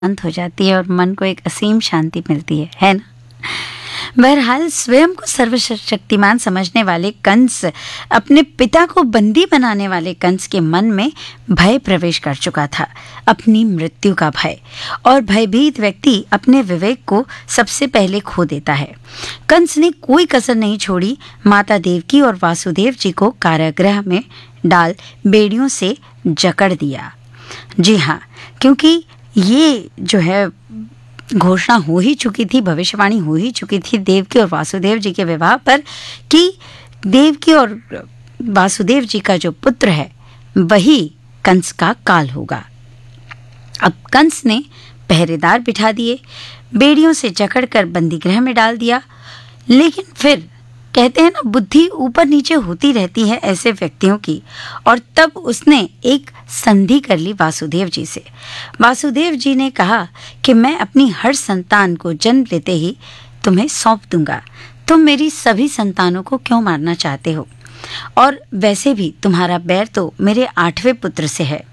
शांत हो जाती है और मन को एक असीम शांति मिलती है ना। बहरहाल स्वयं को सर्वशक्तिमान समझने वाले कंस अपने पिता को बंदी बनाने वाले कंस के मन में भय प्रवेश कर चुका था, अपनी मृत्यु का भय। और भयभीत व्यक्ति अपने विवेक को सबसे पहले खो देता है। कंस ने कोई कसर नहीं छोड़ी, माता देवकी और वासुदेव जी को कारागृह में डाल बेड़ियों से जकड़ दिया। जी हाँ, क्योंकि ये जो है घोषणा हो ही चुकी थी, भविष्यवाणी हो ही चुकी थी देवकी और वासुदेव जी के विवाह पर कि देवकी और वासुदेव जी का जो पुत्र है वही कंस का काल होगा। अब कंस ने पहरेदार बिठा दिए, बेड़ियों से जकड़कर बंदीगृह में डाल दिया। लेकिन फिर कहते हैं ना, बुद्धि ऊपर नीचे होती रहती है ऐसे व्यक्तियों की। और तब उसने एक संधि कर ली वासुदेव जी से। वासुदेव जी ने कहा कि मैं अपनी हर संतान को जन्म लेते ही तुम्हें सौंप दूंगा। तुम मेरी सभी संतानों को क्यों मारना चाहते हो? और वैसे भी तुम्हारा बैर तो मेरे 8वें पुत्र से है।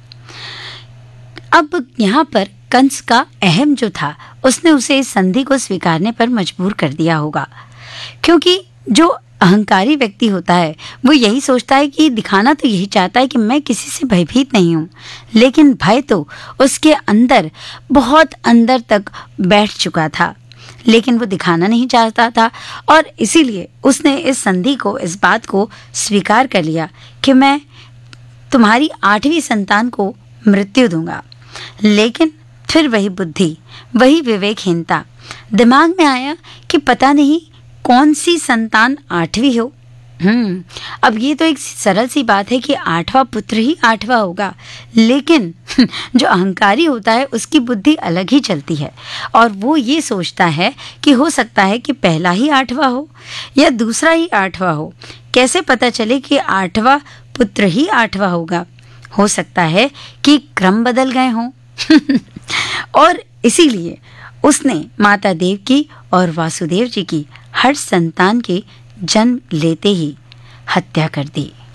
अब यहाँ पर कंस का अहम जो था, उसने उसे इस संधि को स्वीकारने पर मजबूर कर दिया होगा, क्योंकि जो अहंकारी व्यक्ति होता है वो यही सोचता है कि दिखाना तो यही चाहता है कि मैं किसी से भयभीत नहीं हूँ, लेकिन भय तो उसके अंदर बहुत अंदर तक बैठ चुका था, लेकिन वो दिखाना नहीं चाहता था। और इसीलिए उसने इस संधि को, इस बात को स्वीकार कर लिया कि मैं तुम्हारी 8वीं संतान को मृत्यु दूंगा। लेकिन फिर वही बुद्धि, वही विवेकहीनता दिमाग में आया कि पता नहीं कौन सी संतान 8वीं हो। अब ये तो एक सरल सी बात है कि 8वां पुत्र ही 8वां होगा, लेकिन जो अहंकारी होता है उसकी बुद्धि अलग ही चलती है और वो ये सोचता है कि हो सकता है कि पहला ही 8वां हो या दूसरा ही 8वां हो। कैसे पता चले कि 8वां पुत्र ही 8वां होगा? हो सकता है कि क्रम बदल गए हों। और इसीलिए उसने माता देवकी और वासुदेव जी की हर संतान के जन्म लेते ही हत्या कर दी।